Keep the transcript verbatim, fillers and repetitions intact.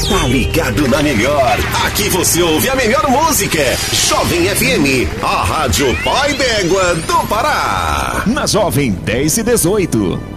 Tá ligado na melhor. Aqui você ouve a melhor música. Jovem F M, a rádio pai d'égua do Pará. Na Jovem dez e dezoito.